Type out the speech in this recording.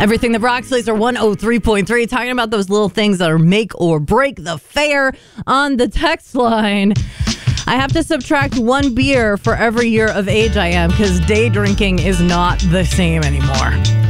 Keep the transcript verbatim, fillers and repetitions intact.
Everything that rocks, Laser one oh three point three, talking about those little things that are make or break the fair on the text line. I have to subtract one beer for every year of age I am because day drinking is not the same anymore.